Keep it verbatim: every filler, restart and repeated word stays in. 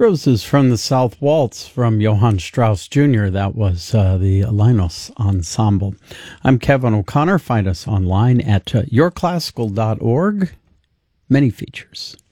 Roses from the South Waltz from Johann Strauss Junior That was uh, the Linus Ensemble. I'm Kevin O'Connor. Find us online at uh, your classical dot org. Many features.